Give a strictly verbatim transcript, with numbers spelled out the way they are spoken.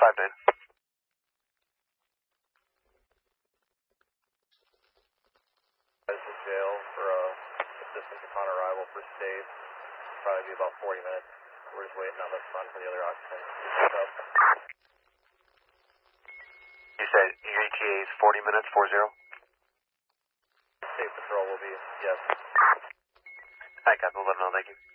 five nine. This is jail for uh, assistance upon arrival for state. Probably be about forty minutes. We're just waiting on the front for the other occupants. You said your E T A is forty minutes, four zero? State patrol will be, yes. I got the eleven, thank you.